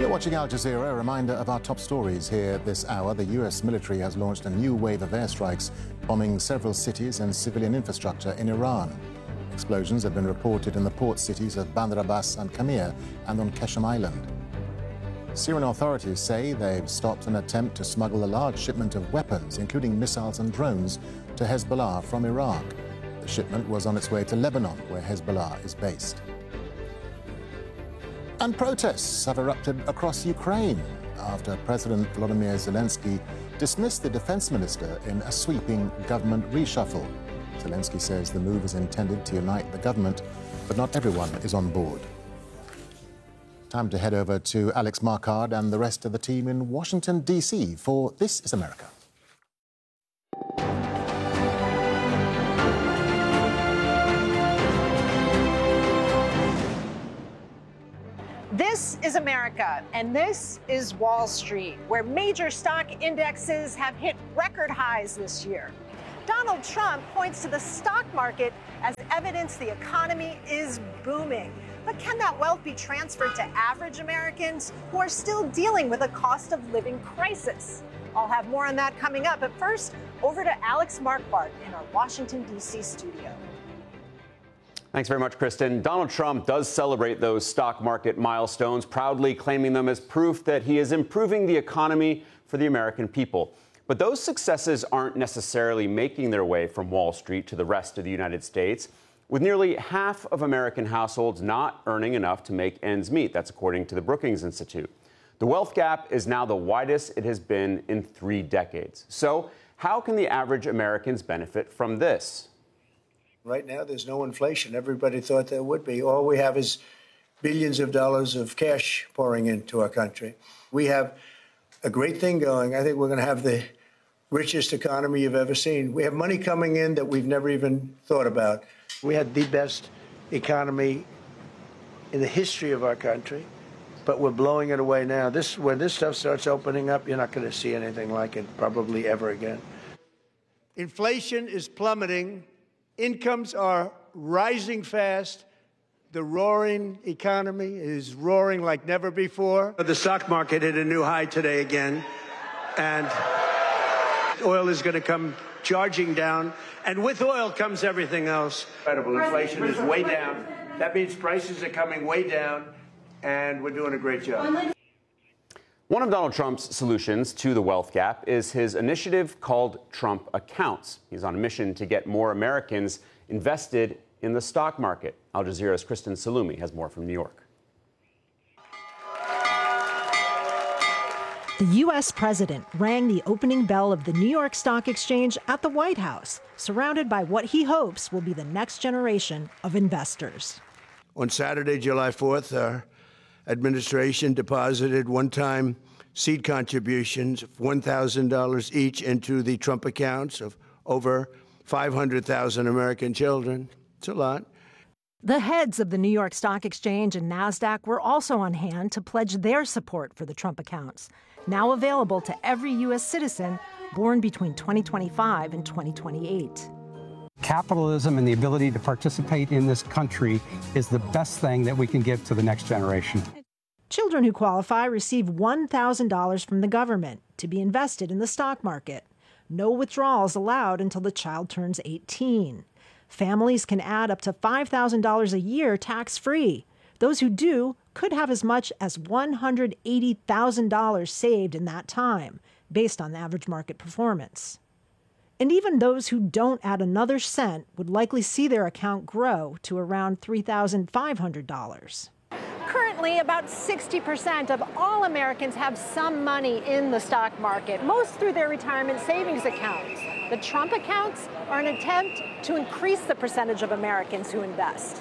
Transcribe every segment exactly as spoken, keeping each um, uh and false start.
You're watching Al Jazeera. A reminder of our top stories here this hour. The U S military has launched a new wave of airstrikes, bombing several cities and civilian infrastructure in Iran. Explosions have been reported in the port cities of Bandar Abbas and Qamir and on Qeshm Island. Syrian authorities say they've stopped an attempt to smuggle a large shipment of weapons, including missiles and drones, to Hezbollah from Iraq. The shipment was on its way to Lebanon, where Hezbollah is based. And protests have erupted across Ukraine after President Volodymyr Zelensky dismissed the defense minister in a sweeping government reshuffle. Zelensky says the move is intended to unite the government, but not everyone is on board. Time to head over to Alex Marquardt and the rest of the team in Washington, D C for This is America. This is America, and this is Wall Street, where major stock indexes have hit record highs this year. Donald Trump points to the stock market as evidence the economy is booming. But can that wealth be transferred to average Americans who are still dealing with a cost of living crisis? I'll have more on that coming up. But first, over to Alex Marquardt in our Washington, D C studio. Thanks very much, Kristen. Donald Trump does celebrate those stock market milestones, proudly claiming them as proof that he is improving the economy for the American people. But those successes aren't necessarily making their way from Wall Street to the rest of the United States, with nearly half of American households not earning enough to make ends meet. That's according to the Brookings Institute. The wealth gap is now the widest it has been in three decades. So how can the average Americans benefit from this? Right now, there's no inflation. Everybody thought there would be. All we have is billions of dollars of cash pouring into our country. We have a great thing going. I think we're going to have the richest economy you've ever seen. We have money coming in that we've never even thought about. We had the best economy in the history of our country, but we're blowing it away now. This, when this stuff starts opening up, you're not going to see anything like it probably ever again. Inflation is plummeting. Incomes are rising fast. The roaring economy is roaring like never before. The stock market hit a new high today again, and oil is going to come charging down. And with oil comes everything else. Incredible. Inflation is way down. That means prices are coming way down, and we're doing a great job. One of Donald Trump's solutions to the wealth gap is his initiative called Trump Accounts. He's on a mission to get more Americans invested in the stock market. Al Jazeera's Kristen Salumi has more from New York. The U S president rang the opening bell of the New York Stock Exchange at the White House, surrounded by what he hopes will be the next generation of investors. On Saturday, July fourth, our administration deposited one-time seed contributions of one thousand dollars each into the Trump accounts of over five hundred thousand American children. It's a lot. The heads of the New York Stock Exchange and NASDAQ were also on hand to pledge their support for the Trump accounts, now available to every U S citizen born between twenty twenty-five and twenty twenty-eight. Capitalism and the ability to participate in this country is the best thing that we can give to the next generation. Children who qualify receive one thousand dollars from the government to be invested in the stock market. No withdrawals allowed until the child turns eighteen. Families can add up to five thousand dollars a year tax-free. Those who do could have as much as one hundred eighty thousand dollars saved in that time, based on average market performance. And even those who don't add another cent would likely see their account grow to around three thousand five hundred dollars. Currently, about sixty percent of all Americans have some money in the stock market, most through their retirement savings accounts. The Trump accounts are an attempt to increase the percentage of Americans who invest.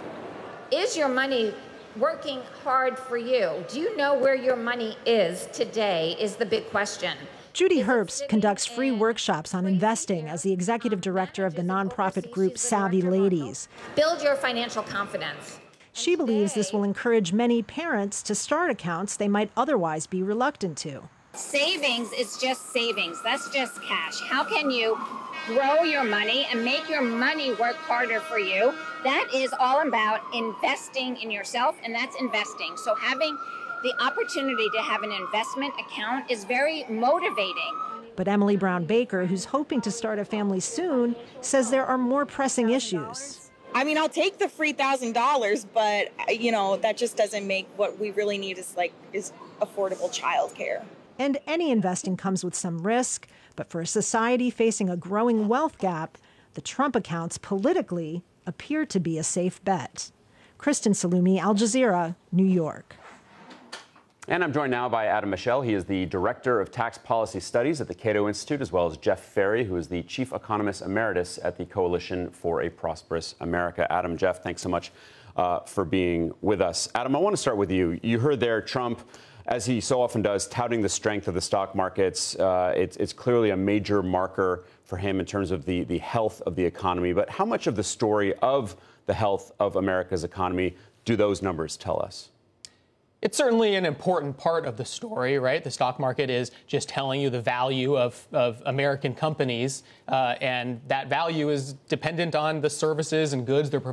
Is your money working hard for you? Do you know where your money is today is the big question. Judy Herbst conducts free workshops on investing as the executive director of the nonprofit group Savvy Ladies. Build your financial confidence. She believes this will encourage many parents to start accounts they might otherwise be reluctant to. Savings is just savings. That's just cash. How can you grow your money and make your money work harder for you? That is all about investing in yourself, and that's investing. So having The opportunity to have an investment account is very motivating. But Emily Brown Baker, who's hoping to start a family soon, says there are more pressing issues. I mean, I'll take the free one thousand dollars, but, you know, that just doesn't make what we really need is, like, is affordable childcare. And any investing comes with some risk, but for a society facing a growing wealth gap, the Trump accounts politically appear to be a safe bet. Kristen Salumi, Al Jazeera, New York. And I'm joined now by Adam Michel. He is the Director of Tax Policy Studies at the Cato Institute, as well as Jeff Ferry, who is the Chief Economist Emeritus at the Coalition for a Prosperous America. Adam, Jeff, thanks so much uh, for being with us. Adam, I want to start with you. You heard there Trump, as he so often does, touting the strength of the stock markets. Uh, it's, it's clearly a major marker for him in terms of the, the health of the economy. But how much of the story of the health of America's economy do those numbers tell us? It's certainly an important part of the story, right? The stock market is just telling you the value of, of American companies, uh, and that value is dependent on the services and goods they're providing.